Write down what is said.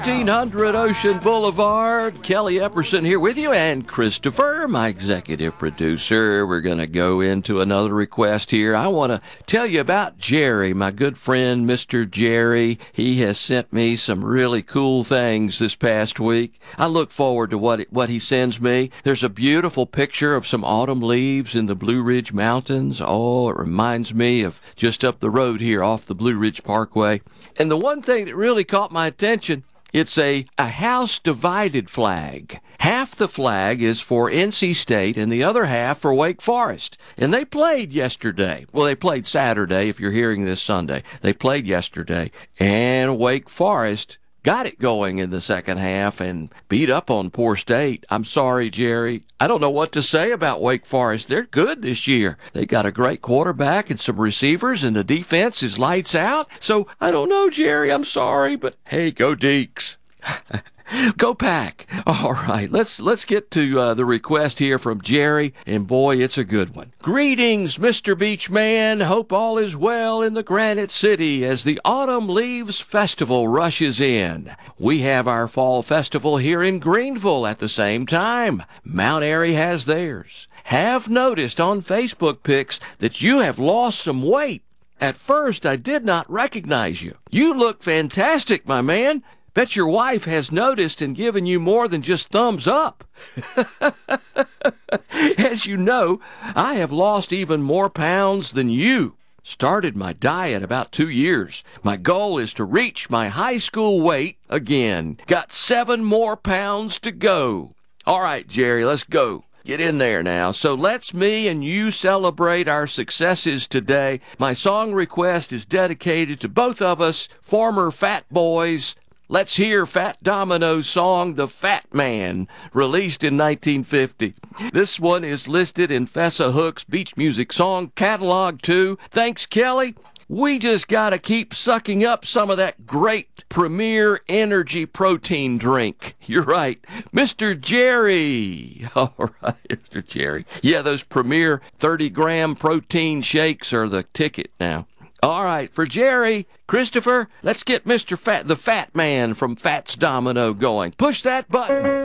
1300 Ocean Boulevard. Kelly Epperson here with you, and Christopher, my executive producer. We're going to go into another request here. I want to tell you about Jerry, my good friend, Mr. Jerry. He has sent me some really cool things this past week. I look forward to what he sends me. There's a beautiful picture of some autumn leaves in the Blue Ridge Mountains. Oh, it reminds me of just up the road here off the Blue Ridge Parkway. And the one thing that really caught my attention, it's a house divided flag. Half the flag is for NC State and the other half for Wake Forest. And they played yesterday. Well, they played Saturday if you're hearing this Sunday. They played yesterday. And Wake Forest got it going in the second half and beat up on poor State. I'm sorry, Jerry. I don't know what to say about Wake Forest. They're good this year. They got a great quarterback and some receivers, and the defense is lights out. So I don't know, Jerry. I'm sorry, but hey, go Deeks. Go Pack. All right, let's get to the request here from Jerry, and boy, it's a good one. Greetings, Mr. Beachman. Hope all is well in the Granite City as the Autumn Leaves Festival rushes in. We have our fall festival here in Greenville at the same time. Mount Airy has theirs. Have noticed on Facebook pics that you have lost some weight. At first, I did not recognize you. You look fantastic, my man. Bet your wife has noticed and given you more than just thumbs up. As you know, I have lost even more pounds than you. Started my diet about 2 years. My goal is to reach my high school weight again. Got 7 more pounds to go. All right, Jerry, let's go. Get in there now. So let's me and you celebrate our successes today. My song request is dedicated to both of us, former fat boys. Let's hear Fat Domino's song, The Fat Man, released in 1950. This one is listed in Fessa Hook's Beach Music Song Catalog, too. Thanks, Kelly. We just got to keep sucking up some of that great Premier Energy protein drink. You're right. Mr. Jerry. All right, Mr. Jerry. Yeah, those Premier 30-gram protein shakes are the ticket now. All right, for Jerry, Christopher, let's get Mr. The Fat Man from Fats Domino going. Push that button.